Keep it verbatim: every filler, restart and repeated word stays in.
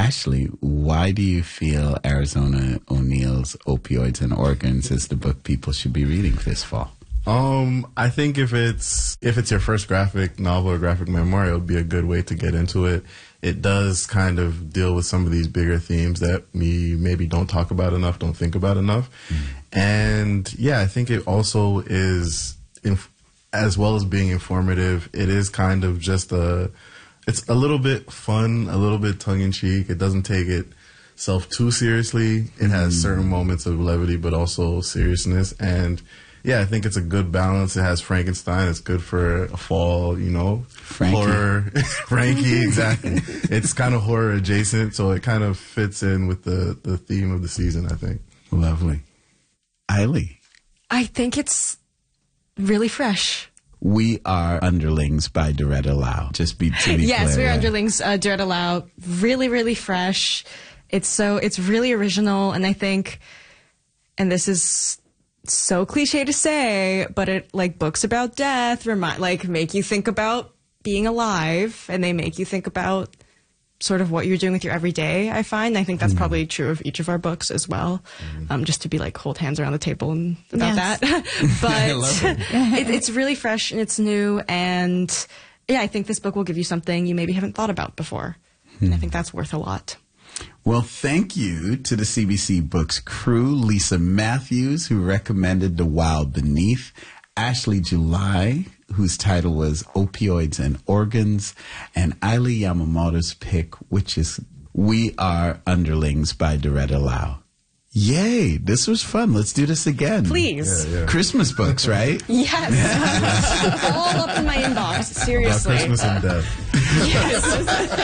Ashley, why do you feel Arizona O'Neill's Opioids and Organs is the book people should be reading this fall? Um, I think if it's if it's your first graphic novel or graphic memoir, it would be a good way to get into it. It does kind of deal with some of these bigger themes that we maybe don't talk about enough, don't think about enough. Mm-hmm. And yeah, I think it also is, inf- as well as being informative, it is kind of just a, it's a little bit fun, a little bit tongue-in-cheek. It doesn't take itself too seriously. It has mm-hmm. certain moments of levity, but also seriousness. And yeah, I think it's a good balance. It has Frankenstein. It's good for a fall, you know, Frankie. horror. Frankie, exactly. It's kind of horror adjacent, so it kind of fits in with the, the theme of the season, I think. Lovely. Eiley. I think it's really fresh. We Are Underlings by Doretta Lau. Just be to be Yes, clear, We Are yeah. Underlings, uh, Doretta Lau. Really, really fresh. It's so, it's really original, and I think, and this is so cliche to say, but it, like, books about death remind, like, make you think about being alive, and they make you think about sort of what you're doing with your everyday, I find. I think that's mm. probably true of each of our books as well, mm. um, just to be like, hold hands around the table and about yes. that. But it, it's really fresh and it's new, and yeah, I think this book will give you something you maybe haven't thought about before, mm. and I think that's worth a lot. Well, thank you to the C B C Books crew, Lisa Matthews, who recommended The Wild Beneath, Ashley July, whose title was Opioids and Organs, and Eiley Yamamoto's pick, which is We Are Underlings by Doretta Lau. Yay, this was fun. Let's do this again. Please. Yeah, yeah. Christmas books, right? Yes. All up in my inbox, seriously. About Christmas and death. Yes.